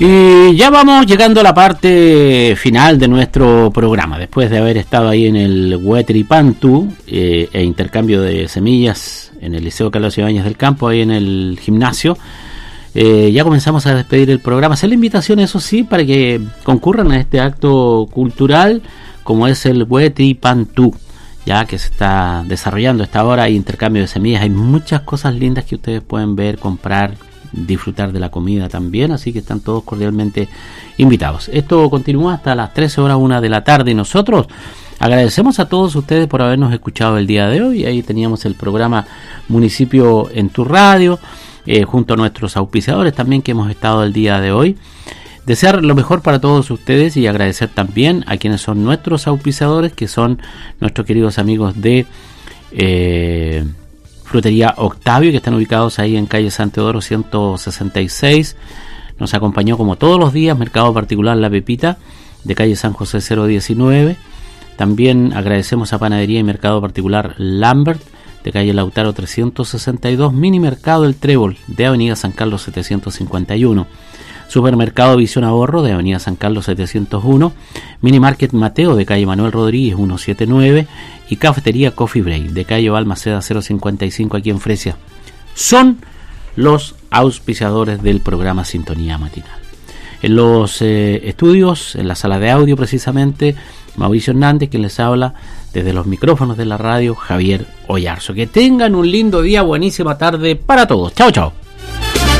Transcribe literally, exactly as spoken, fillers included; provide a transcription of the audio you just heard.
Y ya vamos llegando a la parte final de nuestro programa, después de haber estado ahí en el Huetripantu eh, e intercambio de semillas en el Liceo Carlos Ibáñez del Campo, ahí en el gimnasio. Eh, ya comenzamos a despedir el programa. Hacer la invitación, eso sí, para que concurran a este acto cultural como es el Huetripantu, ya que se está desarrollando a esta hora. Hay intercambio de semillas, hay muchas cosas lindas que ustedes pueden ver, comprar, disfrutar de la comida también, así que están todos cordialmente invitados. Esto continúa hasta las trece horas, una de la tarde, y nosotros agradecemos a todos ustedes por habernos escuchado el día de hoy. Ahí teníamos el programa Municipio en tu Radio, eh, junto a nuestros auspiciadores también que hemos estado el día de hoy. Desear lo mejor para todos ustedes y agradecer también a quienes son nuestros auspiciadores, que son nuestros queridos amigos de eh, Frutería Octavio, que están ubicados ahí en calle San Teodoro ciento sesenta y seis. Nos acompañó como todos los días Mercado Particular La Pepita, de calle San José cero diecinueve. También agradecemos a Panadería y Mercado Particular Lambert, de calle Lautaro trescientos sesenta y dos. Mini Mercado El Trébol, de avenida San Carlos setecientos cincuenta y uno. Supermercado Visión Ahorro, de avenida San Carlos setecientos uno. Mini Market Mateo, de calle Manuel Rodríguez ciento setenta y nueve. Y Cafetería Coffee Break, de calle Balmaceda cero cincuenta y cinco, aquí en Fresia. Son los auspiciadores del programa Sintonía Matinal. En los eh, estudios, en la sala de audio precisamente, Mauricio Hernández, quien les habla desde los micrófonos de la radio, Javier Oyarzo. Que tengan un lindo día, buenísima tarde para todos. Chao, chao.